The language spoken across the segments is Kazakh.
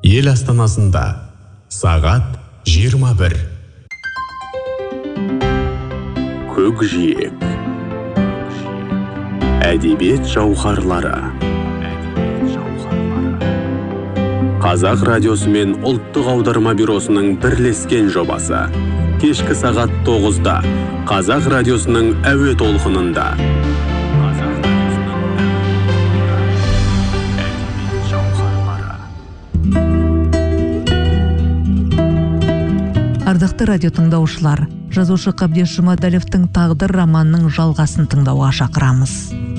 Ел астанасында сағат 21. Көкжиек. Әдебиет жауһарлары. Қазақ радиосы мен ұлттық аударма бюросының бірлескен жобасы. Кешкі сағат 9-да Қазақ радиосының әуе толқынында. Ардақты радио тыңдаушылар, жазушы Қабдеш Жұмадәлевтің «Тағдыр» романының жалғасын тыңдауға шақырамыз.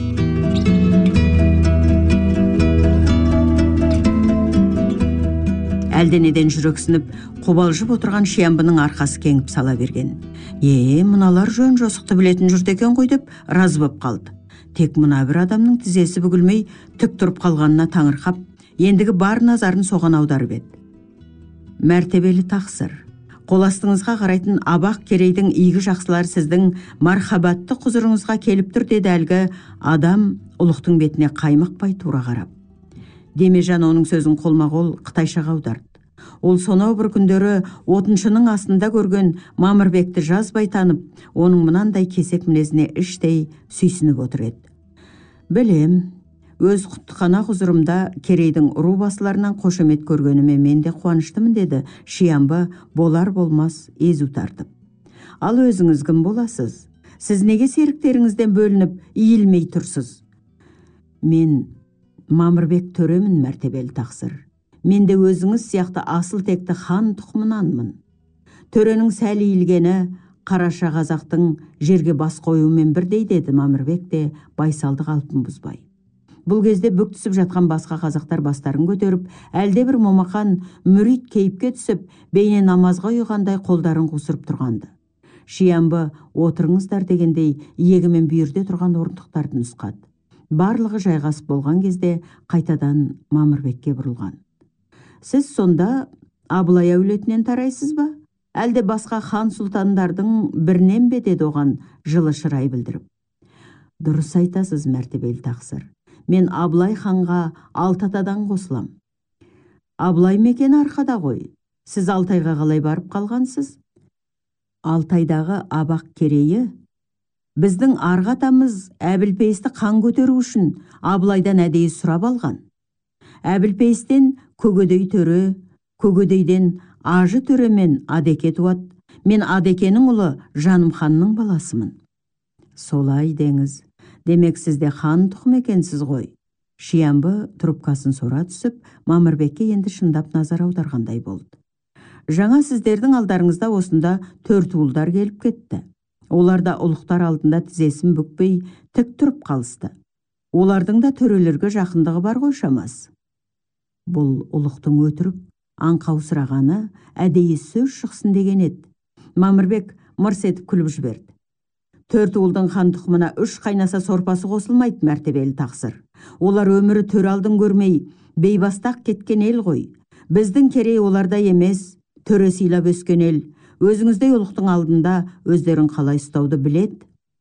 Әлденеден жүрексініп, қобалжып отырған Шиямбының арқасы кеңіп сала берген. Мыналар жөн жосықты білетін жұрт екен ғой деп разы боп қалды. Тек мына бір адамның тізесі бүгілмей тік тұрып қалғанына таңырқап, ендігі бар назарын соған аударып еді. Мәртебелі тақсыр, қол астыңызға қарайтын Абақ Керейдің игі жақсылары сіздің мархабатты құзырыңызға келіп тұр, деді әлгі адам ұлықтың бетіне қаймықпай тура қарап. Демежан оның сөзін қолма-қол қытайшаға аударды. Ол сонау бір күндері отыншының астында көрген Мамырбекті жазбай танып, оның мынандай кесек мінезіне іштей сүйсініп отыр еді. Білем, өз құттықана құзырымда Керейдің ру басыларынан қошемет көргеніме мен де қуаныштымын, деді Шиямбы болар-болмас езу тартып. Ал өзіңіз кім боласыз? Сіз неге серіктеріңізден бөлініп иілмей тұрсыз? Мен Мамырбек төремін, мәртебелі тақсыр. Мен де өзіңіз сияқты асыл текті хан тұқымынанмын. Төренің сәл иілгені қараша қазақтың жерге бас қоюымен бірдей, деді Мамырбек те байсалды қалпын бұзбай. Бұл кезде бүк түсіп жатқан басқа қазақтар бастарын көтеріп, әлде бір момақан мүрит кейіпке түсіп, бейне намазға ұйғандай қолдарын қусырып тұрғанды. Шиямбы отырыңыздар дегендей иегімен бүйірде тұрған орындықтарды нұсқады. Барлығы жайғасып болған кезде қайтадан Мамырбекке бұрылған. Сіз сонда Абылай әулетінен тарайсыз ба? Әлде басқа хан сұлтандардың бірінен бе, деді оған жылы шырай білдіріп. Дұрыс айтасыз, мәртебелі тақсыр. Мен Абылай ханға Алтатадан қосылам. Абылай мекені арқада ғой. Сіз Алтайға қалай барып қалғансыз? Алтайдағы Абақ Керейі біздің арғатамыз Әбілпейісті қан көтеру үшін Абылайдан әдейі сұрап алған. Әбілпейістен Көгедей төре, Көгедейден Ажы төре мен Адеке туады. Мен Адекенің ұлы Жаным ханның баласымын. Солай деңіз. Демек сізде хан тұқым екенсіз ғой. Шиямбы трубкасын сора түсіп, Мамырбекке енді шындап назар аударғандай болды. Жаңа сіздердің алдарыңызда осында 4 ұлдар келіп кетті. Олар да ұлықтар алдында тізесін бүкпей тік тұрып қалысты. Олардың да төрелерге жақындығы бар ғой шамасы. Бұл ұлықтың өтірік, аңқау сұрағаны әдейі сөз шықсын деген еді. Мамырбек мырс етіп күліп жіберді. 4 ұлдың хан тұқымына 3 қайнаса сорпасы қосылмайды, мәртебелі тақсыр. Олар өмірі төр алдын көрмей, бейбастақ кеткен ел ғой. Біздің Керей оларда емес, төре сыйлап өскен ел. Өзіңіздей ұлықтың алдында өздерін қалай ұстауды біледі.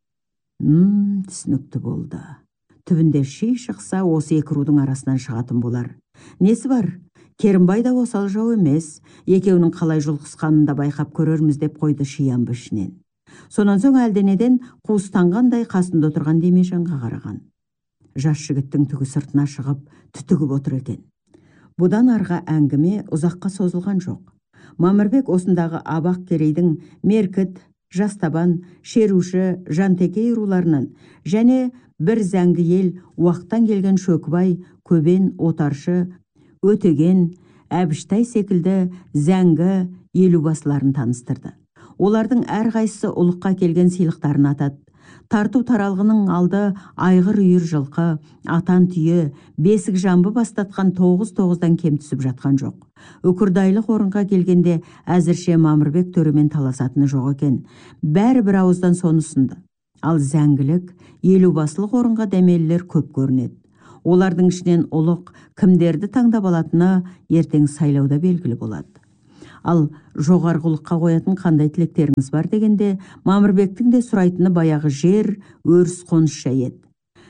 Түсінікті болды. Түбінде ши шықса, осы екі рудың арасынан шығатын болар. Несі бар? Керімбай да осал жау емес. Екеуінің қалай жұлқысқанын да байқап көрерміз, деп қойды Шиямбы ішінен. Сонан соң әлденеден қуыстанғандай қасында отырған Демежанға қараған. Жас жігіттің түгі сыртына шығып, түтігіп отыр екен. Бұдан арға әңгіме ұзаққа созылған жоқ. Мамырбек осындағы Абақ Керейдің Меркіт, Жастабан, Шеруші, Жантекей руларынан және бір зәңгі ел уақыттан келген Шөкібай, Көбен, Отаршы, Өтеген, Әбіштай секілді зәңгі елубасыларын таныстырды. Олардың әрқайсысы ұлыққа келген сыйлықтарын атады. Тарту таралғының алды айғыр үйір жылқы, атан түйе, бесік жамбы бастатқан 9-9-дан кем түсіп жатқан жоқ. Үкірдайлық орынға келгенде әзірше Мамырбек төремен таласатыны жоқ екен. Бәрі бір ауыздан соны ұсынды. Ал зәңгілік, елубасылық орынға дәмелілер көп көрінеді. Олардың ішінен ұлық кімдерді таңдап алатыны ертең сайлауда белгілі болады. Ал жоғарғылыққа қоятын қандай тілектеріңіз бар дегенде, Мамырбектің де сұрайтыны баяғы жер, өріс қоныс жай еді.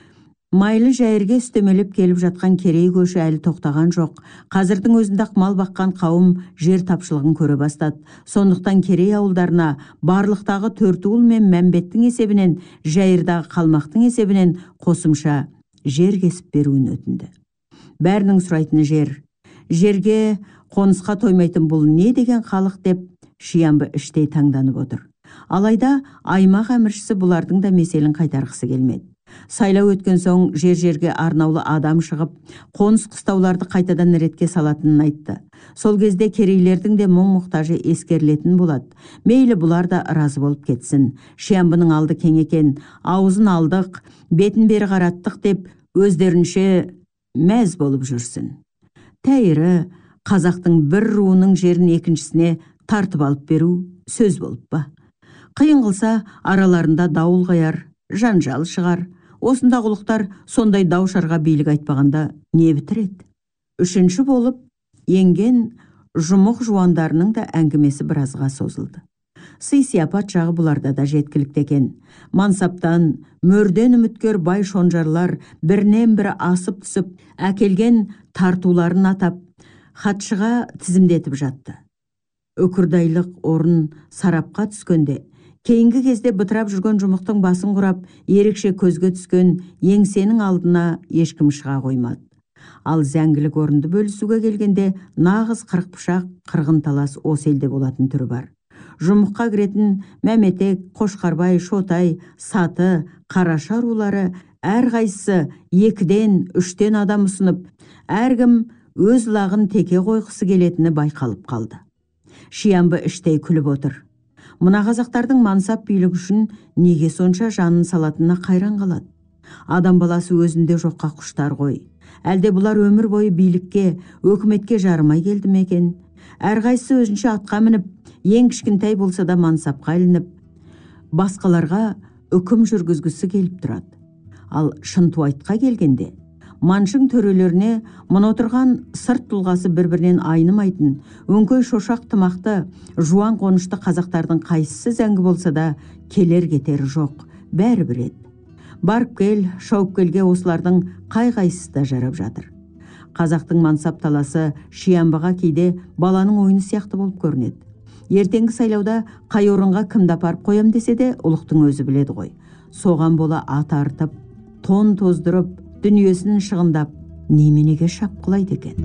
Майлы жайырге үстемелеп келіп жатқан керей көші әлі тоқтаған жоқ. Қазірдің өзінде-ақ мал баққан қауым жер тапшылығын көре бастады. Сондықтан керей ауылдарына барлықтағы Төртуыл мен Мәмбеттің есебінен, жайырдағы қалмақтың есебінен қосымша жер кесіп беруін өтінді. Бәрінің сұрайтыны жер. Жерге қонысқа тоймайтын бұл не деген халық деп Шиямбы іштей таңданып отыр. Алайда аймақ әміршісі бұлардың да меселін қайтарғысы келмеді. Сайлау өткен соң жер-жерге арнаулы адам шығып, қоныс қыстауларды қайтадан ретке салатынын айтты. Сол кезде керейлердің де мұң-мұқтажы ескерілетін болады. Мейлі бұлар да разы болып кетсін. Шиямбының алды кең екен, аузын алдық, бетін бері қараттық деп өздерінше мәз болып жүрсін. Тәйірі, қазақтың бір руының жерін екіншісіне тартып алып беру сөз болып па? Қиын қылса араларында дауыл қаяр, жанжал шығар. Осында құлықтар сондай даушарға билік айтпағанда не бітіреді? Үшінші болып енген жұмық жуандарының да әңгімесі біразға созылды. Сый-сияпат жағы бұларда да жеткілікті екен. Мансаптан мөрден үміткер бай шонжарлар бірінен бірі асып түсіп, әкелген тартуларын атап, хатшыға тізімдетіп жатты. Үкірдайлық орын сарапқа түскенде, кейінгі кезде бытырап жүрген жұмықтың басын құрап, ерекше көзге түскен еңсенің алдына ешкім шыға қоймады. Ал зәңгілік орынды бөлісуге келгенде нағыз қырық пышақ, қырғын талас осы елде болатын түрі бар. Жұмыққа кіретін Мәметек, Қошқарбай, Шотай, Саты, Қараша рулары әрқайсысы 2-ден 3-тен адам ұсынып, әркім өз лағын теке қойғысы келетіні байқалып қалды. Шиямбы іштей күліп отыр. Мына қазақтардың мансап билік үшін неге сонша жанын салатынына қайран қалады. Адам баласы өзінде жоққа құштар ғой. Әлде бұлар өмір бойы билікке, өкіметке жарымай келді ме екен? Әрқайсысы өзінше атқа мініп, ең кішкентай болса да мансапқа ілініп, басқаларға үкім жүргізгісі келіп тұрады. Ал Шынтуайтқа келгенде, маншың төрелеріне мұны отырған сырт тұлғасы бір-бірінен айнымайтын, өңкөй шошақ тымақты, жуан қонышты қазақтардың қайсысы зәңгі болса да келер кетері жоқ, бәрі біреді. Барып кел, шауып келге осылардың қай-қайсысы да жарап жатыр. Қазақтың мансап таласы Шиямбыға кейде баланың ойыны сияқты болып көрінеді. Ертеңгі сайлауда қай орынға кімді апарып қоям десе де, ұлықтың өзі біледі ғой. Соған бола ат артып, тон тоздырып, дүниесін шығындап, неменеге шапқылайды екен.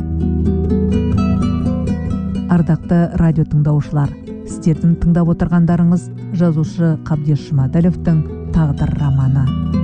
Ардақты радио тыңдаушылар, сіздердің тыңдап отырғандарыңыз жазушы Қабдеш Жұмаділовтің «Тағдыр» романы.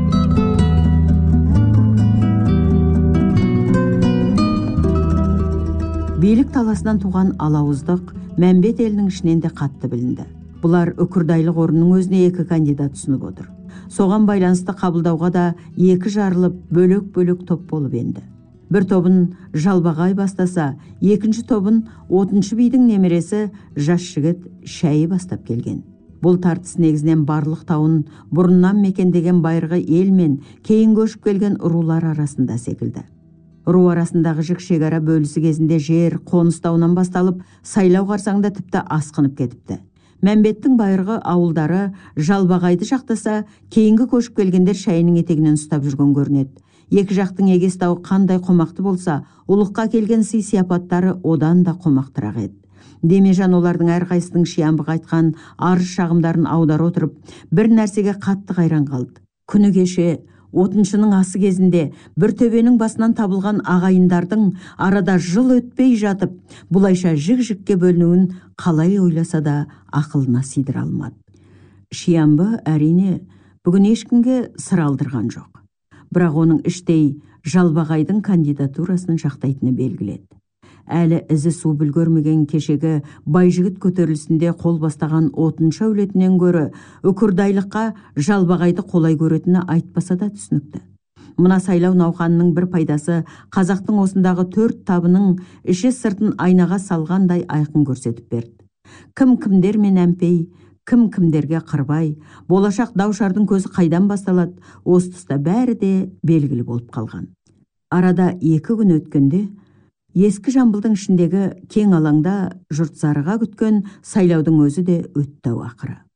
Билік таласынан туған алауыздық Мәмбет елінің ішінен де қатты білінді. Бұлар Үкірдайлық орынның өзіне 2 кандидат ұсынып отыр. Соған байланысты қабылдауға да 2 жарылып, бөлек-бөлек топ болып енді. Бір тобын Жалбағай бастаса, екінші тобын Отыншы бидің немересі жас жігіт Шәйі бастап келген. Бұл тартыс негізінен Барлық тауын бұрыннан мекендеген байырғы ел мен кейін көшіп келген рулар арасында секілді. Ру арасындағы жік шекара бөлісі кезінде жер, қоныс дауынан басталып, сайлау қарсаңда тіпті асқынып кетіпті. Мәмбеттің байырғы ауылдары Жалбағайды жақтаса, кейінгі көшіп келгендер Шәйінің етегінен ұстап жүрген көрінеді. Екі жақтың егес дауы қандай қомақты болса, ұлыққа келген сый-сияпаттары одан да қомақтырақ еді. Демежан олардың әрқайсының Шиямбыға айтқан арыз шағымдарын аудар отырып, бір нәрсеге қатты қайран қалды. Күні кеше Отыншының асы кезінде бір төбенің басынан табылған ағайындардың арада жыл өтпей жатып, бұлайша жік-жікке бөлінуін қалай ойласа да ақылына сыйдыра алмады. Шиямбы әрине бүгін ешкімге сыр алдырған жоқ. Бірақ оның іштей Жалбағайдың кандидатурасын жақтайтыны белгіледі. Әлі ізі су білгөрмеген кешегі байжігіт көтерілісінде қол бастаған Отыншы әулетінен гөрі Үкірдайлыққа Жалбағайды қолай көретіні айтпаса да түсінікті. Мына сайлау науқанының бір пайдасы қазақтың осындағы 4 табының іші сыртын айнаға салғандай айқын көрсетіп берді. Кім-кімдермен әмпей, кім-кімдерге қырбай, болашақ даушардың көзі қайдан басталады, осы тұста бәрі де белгілі болып қалған. Арада 2 күн өткенде Ескі Жамбылдың ішіндегі кең алаңда жұрт зарыға күткен сайлаудың өзі де өтті ақыры.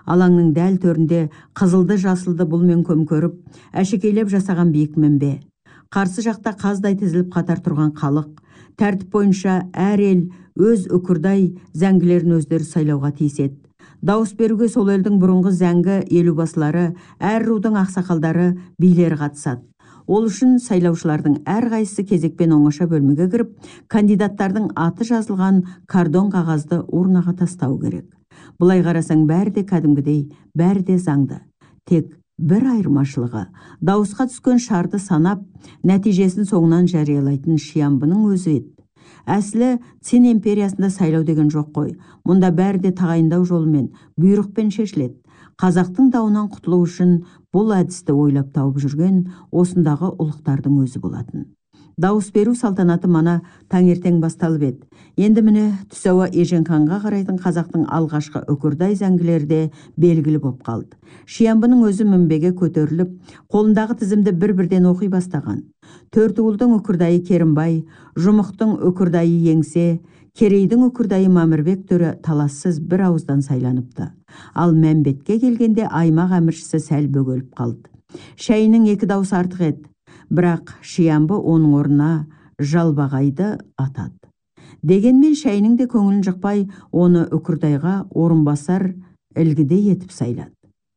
Алаңның дәл төрінде қызылды жасылды бұлмен көмкөріп, әшекейлеп жасаған биік мінбе. Қарсы жақта қаздай тізіліп қатар тұрған халық. Тәртіп бойынша әр ел өз үкірдай зәңгілерін өздері сайлауға тиіс еді. Дауыс беруге сол елдің бұрынғы зәңгі елубасылары, әр рудың ақсақалдары, билері қатысады. Ол үшін сайлаушылардың әрқайсысы кезекпен оңаша бөлмеге кіріп, кандидаттардың аты жазылған кардон қағазды урнаға тастау керек. Бұлай қарасаң бәрі де кәдімгідей, бәрі де заңды. Тек бір айырмашылығы, дауысқа түскен шарды санап, нәтижесін соңынан жариялайтын шиамбының өзі еді. Әсілі Цин империясында сайлау деген жоқ қой. Мұнда бәрі де тағайындау жолымен, бұйрықпен шешіледі. Қазақтың дауынан құтылу үшін бұл әдісті ойлап тауып жүрген осындағы ұлықтардың өзі болатын. Дауыс беру салтанаты мана таңертең басталып еді. Енді міне түс ауа Еженханға қарайтын қазақтың алғашқы үкірдай зәңгілері де белгілі боп қалды. Шиамбының өзі мінбеге көтеріліп, қолындағы тізімді бір-бірден оқи бастаған. Төртуылдың үкірдайы Керімбай, Жұмықтың үкірдайы Еңсе, Керейдің үкірдайы Мамырбек төрі талассыз бір ауыздан сайланыпты. Ал Мәмбетке келгенде аймақ әміршісі сәл бөгеліп қалды. Шәйінің 2 дауыс артық еді. Бірақ Шиамбы оның орнына Жалбағайды атады. Дегенмен Шәйінің де көңілін жықпай, оны үкірдайға орынбасар ілгіде етіп сайлады.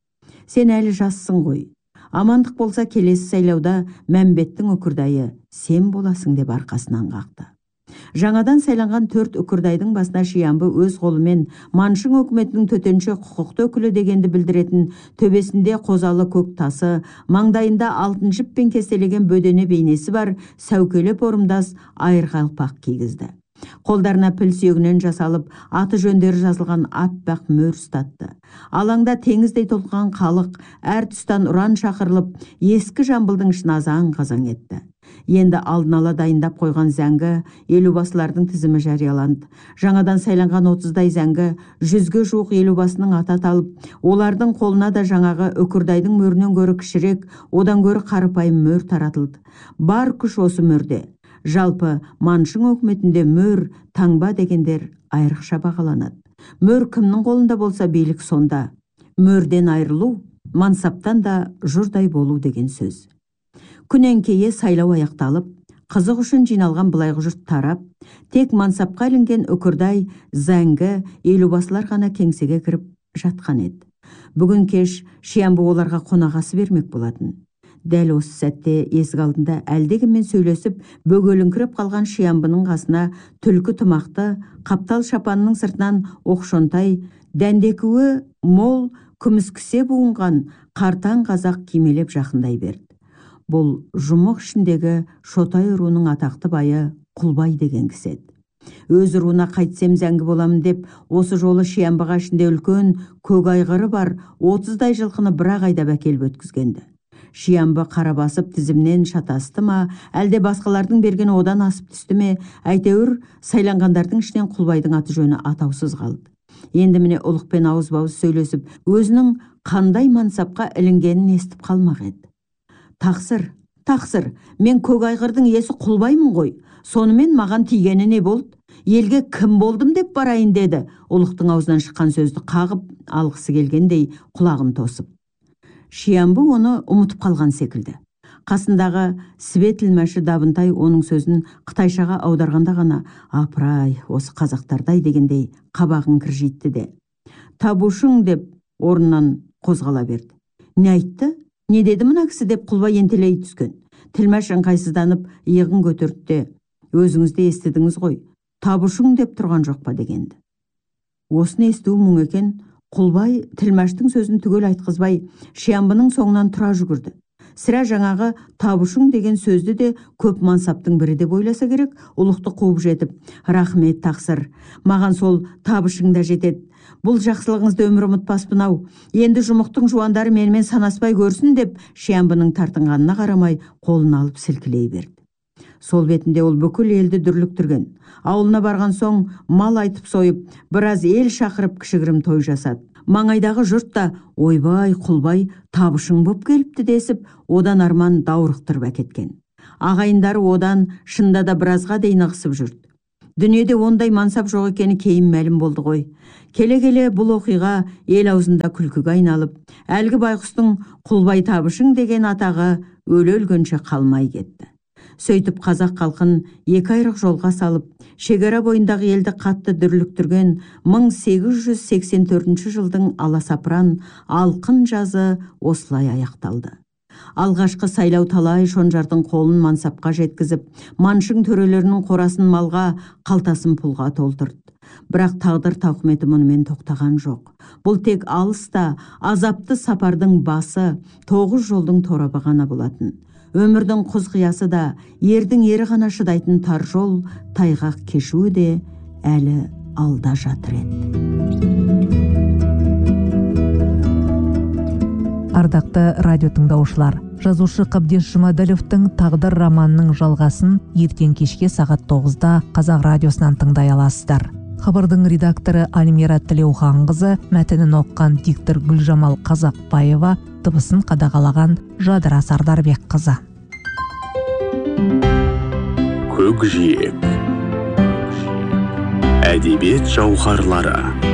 Сен әлі жассың ғой. Амандық болса келесі сайлауда Мәмбеттің үкірдайы сен боласың деп арқасынан қақты. Жаңадан сайланған 4 үкірдайдың басына Шиамбы өз қолымен Маншың өкіметінің төтенше құқықты өкілі дегенді білдіретін төбесінде қозалы көк тасы, маңдайында алтын жіппен кестелеген бөдене бейнесі бар сәукелеп орымдас айырқалпақ кигізді. Қолдарына піл сүйегінен жасалып, аты жөндері жазылған аппақ мөр ұстатты. Алаңда теңіздей толқыған халық әр тұстан ұран шақырылып, ескі Жамбылдың ішін азан-қазан етті. Енді алдын ала дайындап қойған зәңгі елубасылардың тізімі жарияланды. Жаңадан сайланған 30-дай зәңгі 100-ге жуық елубасының аты аталып, олардың қолына да жаңағы үкірдайдың мөрінен гөрі кішірек, одан гөрі қарапайым мөр таратылды. Бар күш осы мөрде. Жалпы Маншың өкіметінде мөр, таңба дегендер айрықша бағаланады. Мөр кімнің қолында болса билік сонда. Мөрден айырылу, мансаптан да жұрдай болу деген сөз. Күнен кейі сайлау аяқталып, қызық үшін жиналған былайғы жұрт тарап, тек мансапқа ілінген үкірдай, зәңгі, елубасылар ғана кеңсеге кіріп жатқан еді. Бүгін кеш Шиамбы оларға қонағасы бермек болатын. Дәл осы сәтте есік алдында әлдекіммен сөйлесіп, бөгеліңкіреп қалған Шиамбының қасына түлкі тымақты, қаптал шапанның сыртынан оқшонтай, дәндекуі мол, күміс кісе буынған қартаң қазақ кимелеп жақындай берді. Бұл жұмық ішіндегі Шотай руының атақты байы Құлбай деген кісі еді. Өз руына қайтсем зәңгі боламын деп, осы жолы Шиамбыға ішінде үлкен көк айғыры бар 30-дай жылқыны бірақ айдап әкеліп өткізгенді. Шиамбы қара басып тізімнен шатасты ма, әлде басқалардың берген одан асып түсті ме, әйтеуір сайланғандардың ішінен Құлбайдың аты жөні атаусыз қалды. Енді міне ұлықпен ауыз-бауыз сөйлесіп, өзінің қандай мансапқа ілінгенін естіп қалмақ еді. Тақсыр, мен көк айғырдың иесі Құлбаймын ғой. Сонымен маған тигені не болды? Елге кім болдым деп барайын деді. Ұлықтың аузынан шыққан сөзді қағып, алғысы келгендей құлағын тосып. Шиамбы оны ұмытып қалған секілді. Қасындағы Свет тілмәші Дабынтай оның сөзін қытайшаға аударғанда ғана, апырай, осы қазақтардай дегендей қабағын кіржитті де. Табушың деп орнынан қозғала берді. Не айтты? Не деді мына кісі деп Құлбай ентелей түскен. Тілмәш ыңғайсызданып иығын көтерді. Өзіңізде естідіңіз ғой. Табушың деп тұрған жоқ па дегенді. Осыны естуі мұң екен. Құлбай тілмәштің сөзін түгел айтқызбай, Шиамбының соңынан тұра жүгірді. Сірә жаңағы табушың деген сөзді де көп мансаптың бірі деп ойласа керек, ұлықты қуып жетіп, рахмет тақсыр, маған сол табушың да жетеді. Бұл жақсылығыңызды өмір ұмытпаспын ау. Енді жұмықтың жуандары менімен санаспай көрсін деп, Шиамбының тартынғанына қарамай қолын алып сілкілей берді. Сол бетінде ол бүкіл елді дүрліктірген. Ауылына барған соң мал айтып сойып, біраз ел шақырып кішігірім той жасады. Маңайдағы жұрт та ойбай Құлбай табышың боп келіпті десіп, одан арман даурықтырып әкеткен. Ағайындары одан шында да біразға дейін ығысып жүрді. Дүниеде ондай мансап жоқ екені кейін мәлім болды ғой. Келе-келе бұл оқиға ел аузында күлкіге айналып, әлгі байқұстың Құлбай Табышың деген атағы өле-өлгенше қалмай кетті. Сөйтіп қазақ халқын екі айрық жолға салып, шекара бойындағы елді қатты дүрліктірген 1884 жылдың аласапыран алқын жазы осылай аяқталды. Алғашқы сайлау талай шонжардың қолын мансапқа жеткізіп, маншың төрелерінің қорасын малға, қалтасын пұлға толтырды. Бірақ тағдыр тауқыметі мұнымен тоқтаған жоқ. Бұл тек алыста, азапты сапардың басы, 9 жолдың торабы ғана болатын. Өмірдің құз-қиясы да, ердің ері ғана шыдайтын тар жол, тайғақ кешуі де әлі алда жатыр еді. Ардақты радио тыңдаушылар, жазушы Қабдеш Жұмаділовтің «Тағдыр» романының жалғасын ертең кешке сағат 9-да Қазақ радиосынан тыңдай аласыздар. Хабардың редакторы Альмира Тілеуханқызы, мәтінін оққан диктор Гүлжамал Қазақбаева, дыбысын қадағалаған Жадыра Сардарбекқызы. Көкжиек. Әдебиет жауһарлары.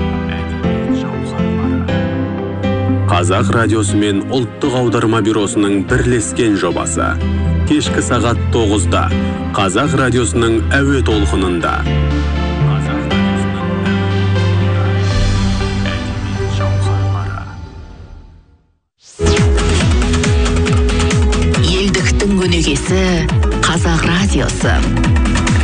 Қазақ радиосы мен ұлттық аударма бюросының бірлескен жобасы. Кешкі сағат 9-да Қазақ радиосының әуе толқынында. Елдіктің өнегесі Қазақ радиосы.